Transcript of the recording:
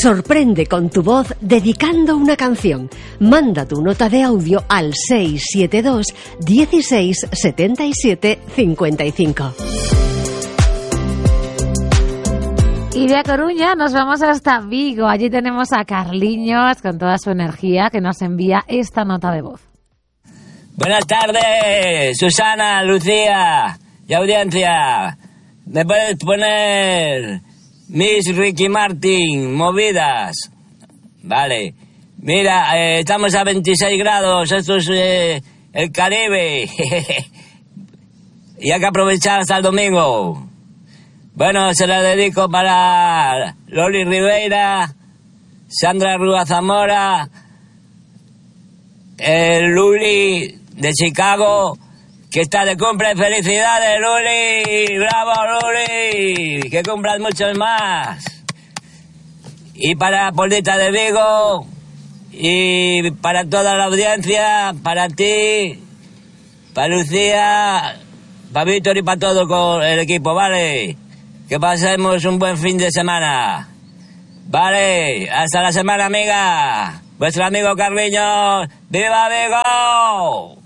Sorprende con tu voz dedicando una canción. Manda tu nota de audio al 672 16 77 55. Y de A Coruña nos vamos hasta Vigo. Allí tenemos a Carliños con toda su energía que nos envía esta nota de voz. Buenas tardes, Susana, Lucía y audiencia. ¿Me puedes poner Miss Ricky Martin, Movidas? Vale. Mira, estamos a 26 grados, esto es el Caribe. Y hay que aprovechar hasta el domingo. Bueno, se la dedico para Loli Ribeira, Sandra Rúa Zamora, Luli de Chicago, que está de cumple. ¡Felicidades, Luli! ¡Bravo, Luli! ¡Que cumplas muchos más! Y para Polita de Vigo, y para toda la audiencia, para ti, para Lucía, para Víctor y para todo con el equipo, ¿vale? Que pasemos un buen fin de semana. Vale, hasta la semana, amiga. Vuestro amigo Carliños. ¡Viva Vigo!